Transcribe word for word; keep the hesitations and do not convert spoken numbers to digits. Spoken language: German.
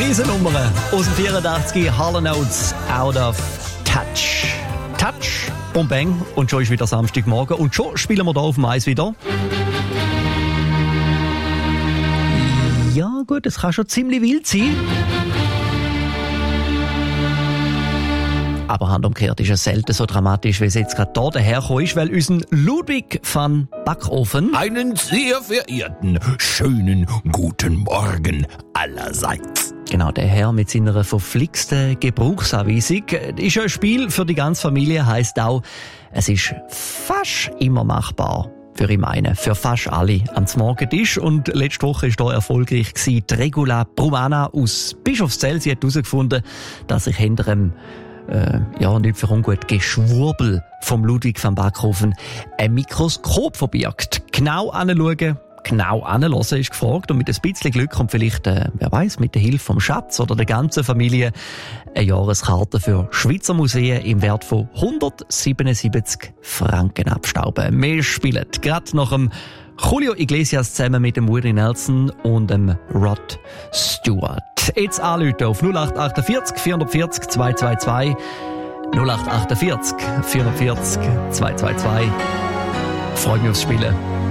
Riesennummer aus dem vierundachtzig, Hall and Oates, Out of Touch. Touch, Bom Bang, und schon ist wieder Samstagmorgen und schon spielen wir da auf dem Eis wieder. Ja gut, es kann schon ziemlich wild sein. Aber handumgekehrt ist es selten so dramatisch, wie es jetzt gerade hier dahergekommen ist, weil unser Ludwig van Backofen... Einen sehr verehrten, schönen guten Morgen allerseits. Genau, der Herr mit seiner verflixten Gebrauchsanweisung. Ist ja ein Spiel für die ganze Familie, heisst auch, es ist fast immer machbar. Für ich meine, für fast alle am Morgentisch. Und letzte Woche war hier erfolgreich gewesen, die Regula Brumana aus Bischofszell. Sie hat herausgefunden, dass sich hinter einem Äh, ja, nicht für ungut Geschwurbel vom Ludwig van Backofen ein Mikroskop verbirgt. Genau anschauen, genau anhören ist gefragt, und mit ein bisschen Glück kommt vielleicht, äh, wer weiß, mit der Hilfe vom Schatz oder der ganzen Familie eine Jahreskarte für Schweizer Museen im Wert von hundertsiebenundsiebzig Franken abstauben. Wir spielen gerade nach dem Julio Iglesias zusammen mit dem Willie Nelson und dem Rod Stewart. Jetzt anrufen auf null acht achtundvierzig vierundvierzig zweihundertzweiundzwanzig. null acht achtundvierzig vierundvierzig zweihundertzweiundzwanzig. Freut mich aufs Spielen.